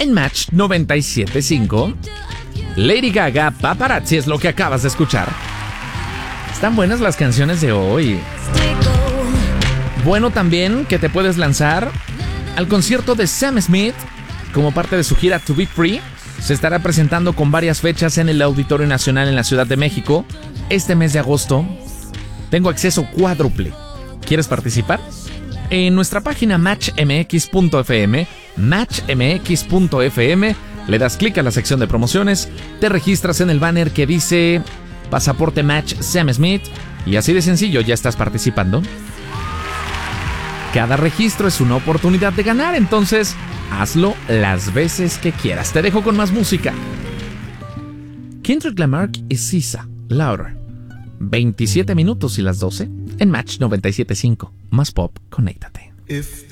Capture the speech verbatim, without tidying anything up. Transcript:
En Match noventa y siete punto cinco, Lady Gaga, Paparazzi es lo que acabas de escuchar. Están buenas las canciones de hoy. Bueno también que te puedes lanzar al concierto de Sam Smith como parte de su gira To Be Free. Se estará presentando con varias fechas en el Auditorio Nacional en la Ciudad de México este mes de agosto. Tengo acceso cuádruple. ¿Quieres participar? En nuestra página match m x punto f m, match m x punto f m, le das clic a la sección de promociones, te registras en el banner que dice Pasaporte Match Sam Smith y así de sencillo ya estás participando. Cada registro es una oportunidad de ganar, entonces hazlo las veces que quieras. Te dejo con más música. Kendrick Lamar y S Z A, Louder. veintisiete minutos y las doce en Match noventa y siete punto cinco. Más pop, conéctate.